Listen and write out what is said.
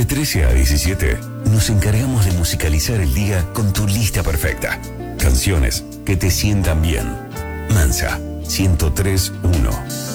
13 a 17, nos encargamos de musicalizar el día con tu lista perfecta. Canciones que te sientan bien. Mansa 103.1.